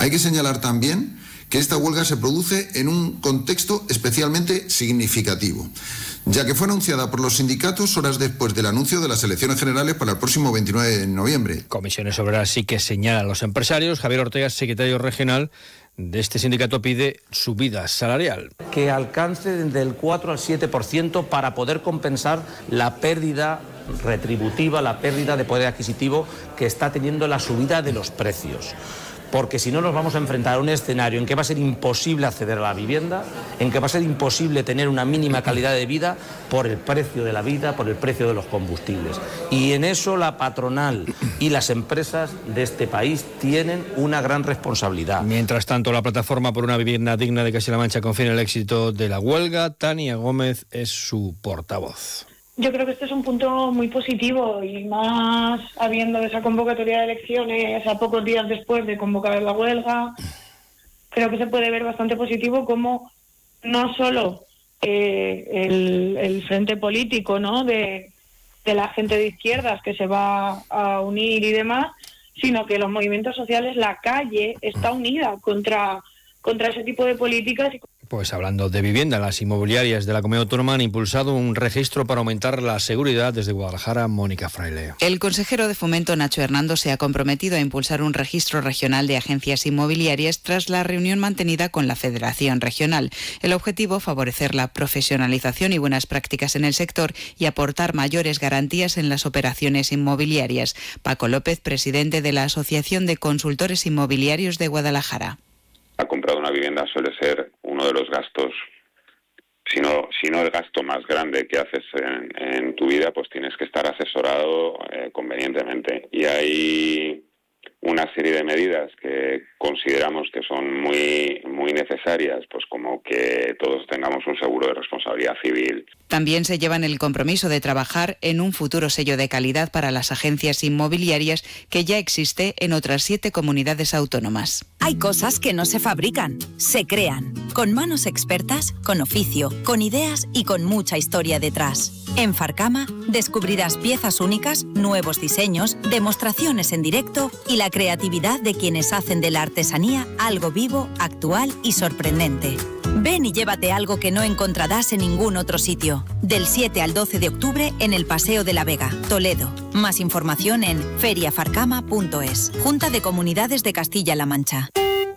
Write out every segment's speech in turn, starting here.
Hay que señalar también que esta huelga se produce en un contexto especialmente significativo, ya que fue anunciada por los sindicatos horas después del anuncio de las elecciones generales para el próximo 29 de noviembre. Comisiones Obreras sí que señalan a los empresarios. Javier Ortega, secretario regional de este sindicato, pide subida salarial. Que alcance del 4 al 7% para poder compensar la pérdida retributiva, la pérdida de poder adquisitivo que está teniendo la subida de los precios. Porque si no nos vamos a enfrentar a un escenario en que va a ser imposible acceder a la vivienda, en que va a ser imposible tener una mínima calidad de vida por el precio de la vida, por el precio de los combustibles. Y en eso la patronal y las empresas de este país tienen una gran responsabilidad. Mientras tanto, la Plataforma por una Vivienda Digna de Castilla-La Mancha confía en el éxito de la huelga. Tania Gómez es su portavoz. Yo creo que este es un punto muy positivo y más habiendo esa convocatoria de elecciones a pocos días después de convocar la huelga, creo que se puede ver bastante positivo como no solo el frente político, ¿no?, de la gente de izquierdas que se va a unir y demás, sino que los movimientos sociales, la calle está unida contra ese tipo de políticas. Pues hablando de vivienda, las inmobiliarias de la Comunidad Autónoma han impulsado un registro para aumentar la seguridad. Desde Guadalajara, Mónica Fraile. El consejero de Fomento, Nacho Hernando, se ha comprometido a impulsar un registro regional de agencias inmobiliarias tras la reunión mantenida con la Federación Regional. El objetivo, favorecer la profesionalización y buenas prácticas en el sector y aportar mayores garantías en las operaciones inmobiliarias. Paco López, presidente de la Asociación de Consultores Inmobiliarios de Guadalajara. La compra de una vivienda suele ser uno de los gastos, si no el gasto más grande que haces en tu vida, pues tienes que estar asesorado convenientemente. Y hay una serie de medidas que consideramos que son muy necesarias, pues como que todos tengamos un seguro de responsabilidad civil. También se llevan el compromiso de trabajar en un futuro sello de calidad para las agencias inmobiliarias que ya existe en otras 7 comunidades autónomas. Hay cosas que no se fabrican, se crean, con manos expertas, con oficio, con ideas y con mucha historia detrás. En Farcama descubrirás piezas únicas, nuevos diseños, demostraciones en directo y la creatividad de quienes hacen de la artesanía algo vivo, actual y sorprendente. Ven y llévate algo que no encontrarás en ningún otro sitio. Del 7 al 12 de octubre en el Paseo de la Vega, Toledo. Más información en feriafarcama.es. Junta de Comunidades de Castilla-La Mancha.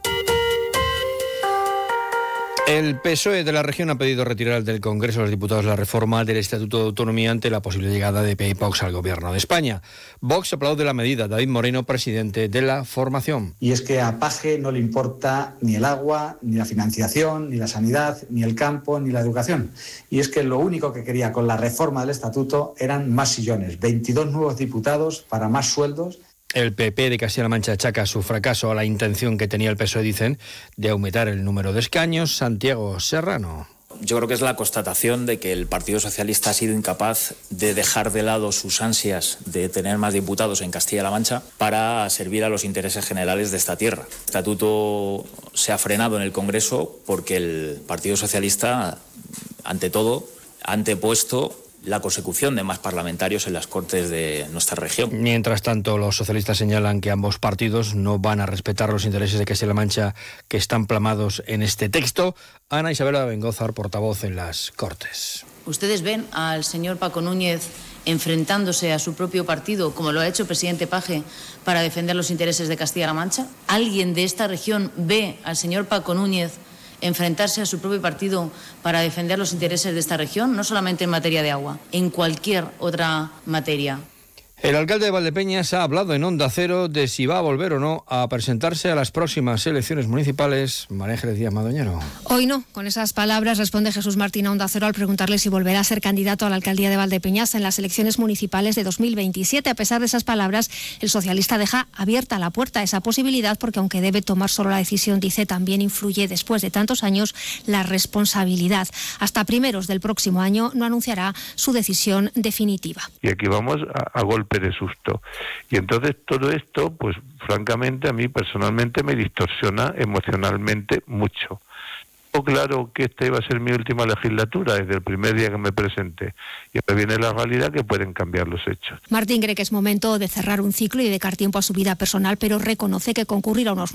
El PSOE de la región ha pedido retirar del Congreso de los Diputados la reforma del Estatuto de Autonomía ante la posible llegada de PP y Vox al Gobierno de España. Vox aplaude la medida. David Moreno, presidente de la formación. Y es que a Paje no le importa ni el agua, ni la financiación, ni la sanidad, ni el campo, ni la educación. Y es que lo único que quería con la reforma del Estatuto eran más sillones, 22 nuevos diputados para más sueldos. El PP de Castilla-La Mancha achaca su fracaso a la intención que tenía el PSOE, dicen, de aumentar el número de escaños. Santiago Serrano. Yo creo que es la constatación de que el Partido Socialista ha sido incapaz de dejar de lado sus ansias de tener más diputados en Castilla-La Mancha para servir a los intereses generales de esta tierra. El estatuto se ha frenado en el Congreso porque el Partido Socialista, ante todo, ha antepuesto la consecución de más parlamentarios en las Cortes de nuestra región. Mientras tanto, los socialistas señalan que ambos partidos no van a respetar los intereses de Castilla-La Mancha que están plasmados en este texto. Ana Isabela Bengózar, portavoz en las Cortes. ¿Ustedes ven al señor Paco Núñez enfrentándose a su propio partido, como lo ha hecho el presidente Paje, para defender los intereses de Castilla-La Mancha? ¿Alguien de esta región ve al señor Paco Núñez enfrentarse a su propio partido para defender los intereses de esta región, no solamente en materia de agua, en cualquier otra materia? El alcalde de Valdepeñas ha hablado en Onda Cero de si va a volver o no a presentarse a las próximas elecciones municipales. María Ángeles Díaz Madoñero. Hoy no. Con esas palabras responde Jesús Martín a Onda Cero al preguntarle si volverá a ser candidato a la alcaldía de Valdepeñas en las elecciones municipales de 2027. A pesar de esas palabras, el socialista deja abierta la puerta a esa posibilidad porque aunque debe tomar solo la decisión, dice, también influye después de tantos años la responsabilidad. Hasta primeros del próximo año no anunciará su decisión definitiva. Y aquí vamos a golpe de susto. Y entonces todo esto, pues francamente a mí personalmente me distorsiona emocionalmente mucho. Claro que esta iba a ser mi última legislatura desde el primer día que me presenté. Y ahora viene la realidad que pueden cambiar los hechos. Martín cree que es momento de cerrar un ciclo y dedicar tiempo a su vida personal, pero reconoce que concurrir a unos